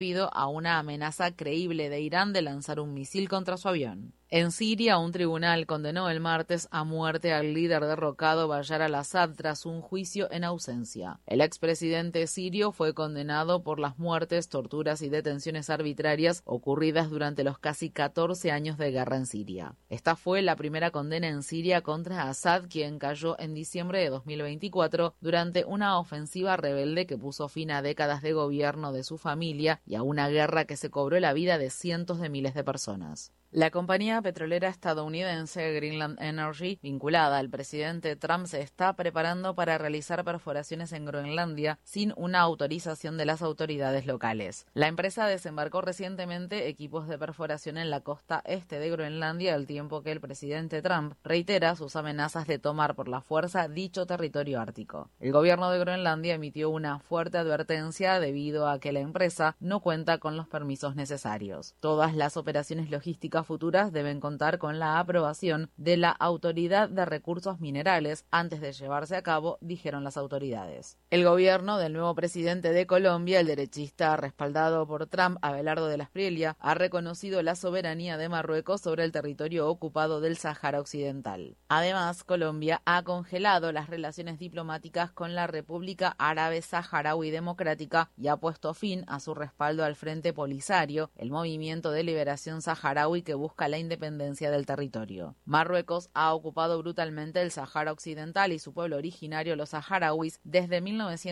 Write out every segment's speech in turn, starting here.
debido a una amenaza creíble de Irán de lanzar un misil contra su avión. En Siria, un tribunal condenó el martes a muerte al líder derrocado Bashar al-Assad tras un juicio en ausencia. El expresidente sirio fue condenado por las muertes, torturas y detenciones arbitrarias ocurridas durante los casi 14 años de guerra en Siria. Esta fue la primera condena en Siria contra Assad, quien cayó en diciembre de 2024 durante una ofensiva rebelde que puso fin a décadas de gobierno de su familia y a una guerra que se cobró la vida de cientos de miles de personas. La compañía petrolera estadounidense Greenland Energy, vinculada al presidente Trump, se está preparando para realizar perforaciones en Groenlandia sin una autorización de las autoridades locales. La empresa desembarcó recientemente equipos de perforación en la costa este de Groenlandia, al tiempo que el presidente Trump reitera sus amenazas de tomar por la fuerza dicho territorio ártico. El gobierno de Groenlandia emitió una fuerte advertencia debido a que la empresa no cuenta con los permisos necesarios. Todas las operaciones logísticas futuras deben contar con la aprobación de la Autoridad de Recursos Minerales antes de llevarse a cabo, dijeron las autoridades. El gobierno del nuevo presidente de Colombia, el derechista respaldado por Trump, Abelardo de la Espriella, ha reconocido la soberanía de Marruecos sobre el territorio ocupado del Sáhara Occidental. Además, Colombia ha congelado las relaciones diplomáticas con la República Árabe Saharaui Democrática y ha puesto fin a su respaldo al Frente Polisario, el movimiento de liberación saharaui que busca la independencia del territorio. Marruecos ha ocupado brutalmente el Sáhara Occidental y su pueblo originario, los saharauis, desde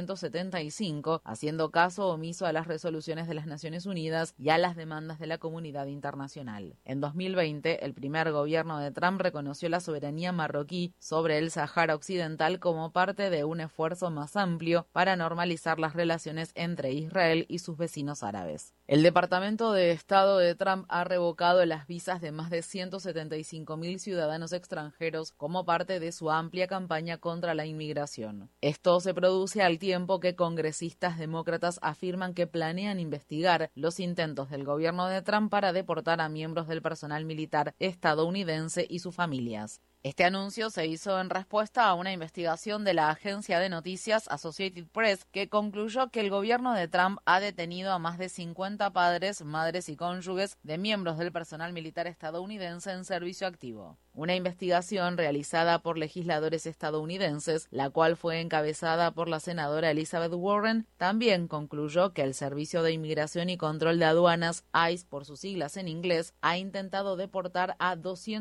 1975, haciendo caso omiso a las resoluciones de las Naciones Unidas y a las demandas de la comunidad internacional. En 2020, el primer gobierno de Trump reconoció la soberanía marroquí sobre el Sáhara Occidental como parte de un esfuerzo más amplio para normalizar las relaciones entre Israel y sus vecinos árabes. El Departamento de Estado de Trump ha revocado las visas de más de 175.000 ciudadanos extranjeros como parte de su amplia campaña contra la inmigración. Esto se produce al tiempo que congresistas demócratas afirman que planean investigar los intentos del gobierno de Trump para deportar a miembros del personal militar estadounidense y sus familias. Este anuncio se hizo en respuesta a una investigación de la agencia de noticias Associated Press que concluyó que el gobierno de Trump ha detenido a más de 50 padres, madres y cónyuges de miembros del personal militar estadounidense en servicio activo. Una investigación realizada por legisladores estadounidenses, la cual fue encabezada por la senadora Elizabeth Warren, también concluyó que el Servicio de Inmigración y Control de Aduanas, ICE por sus siglas en inglés, ha intentado deportar a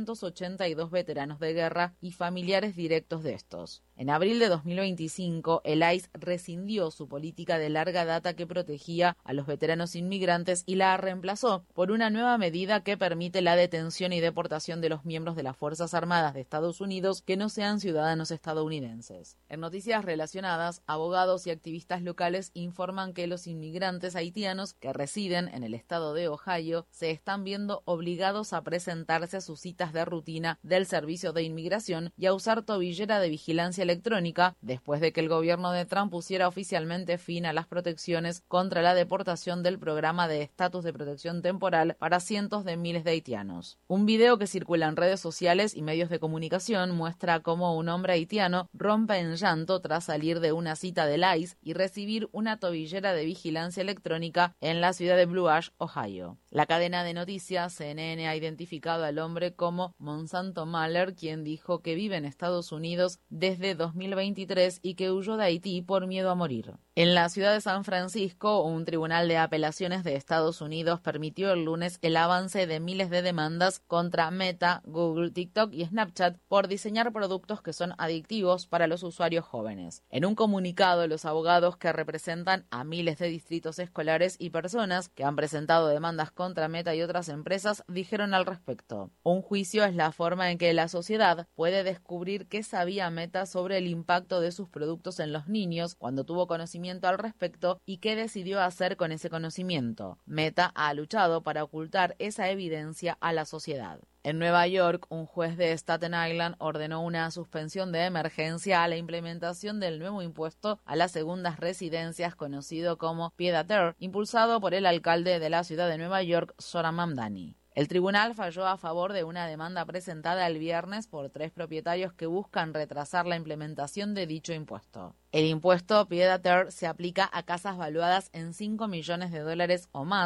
282 veteranos de guerra y familiares directos de estos. En abril de 2025, el ICE rescindió su política de larga data que protegía a los veteranos inmigrantes y la reemplazó por una nueva medida que permite la detención y deportación de los miembros de las Fuerzas Armadas de Estados Unidos que no sean ciudadanos estadounidenses. En noticias relacionadas, abogados y activistas locales informan que los inmigrantes haitianos que residen en el estado de Ohio se están viendo obligados a presentarse a sus citas de rutina del Servicio de Inmigración y a usar tobillera de vigilancia electrónica después de que el gobierno de Trump pusiera oficialmente fin a las protecciones contra la deportación del programa de estatus de protección temporal para cientos de miles de haitianos. Un video que circula en redes sociales y medios de comunicación muestra cómo un hombre haitiano rompe en llanto tras salir de una cita del ICE y recibir una tobillera de vigilancia electrónica en la ciudad de Blue Ash, Ohio. La cadena de noticias CNN ha identificado al hombre como Monsanto Mahler, quien dijo que vive en Estados Unidos desde 2023 y que huyó de Haití por miedo a morir. En la ciudad de San Francisco, un tribunal de apelaciones de Estados Unidos permitió el lunes el avance de miles de demandas contra Meta, Google, TikTok y Snapchat por diseñar productos que son adictivos para los usuarios jóvenes. En un comunicado, los abogados que representan a miles de distritos escolares y personas que han presentado demandas contra Meta y otras empresas dijeron al respecto: un juicio es la forma en que la sociedad puede descubrir qué sabía Meta sobre el impacto de sus productos en los niños cuando tuvo conocimiento al respecto y qué decidió hacer con ese conocimiento. Meta ha luchado para ocultar esa evidencia a la sociedad. En Nueva York, un juez de Staten Island ordenó una suspensión de emergencia a la implementación del nuevo impuesto a las segundas residencias conocido como Pied-à-Terre, impulsado por el alcalde de la ciudad de Nueva York, Zohran Mamdani. El tribunal falló a favor de una demanda presentada el viernes por 3 propietarios que buscan retrasar la implementación de dicho impuesto. El impuesto pied-à-terre se aplica a casas valuadas en $5 millones o más,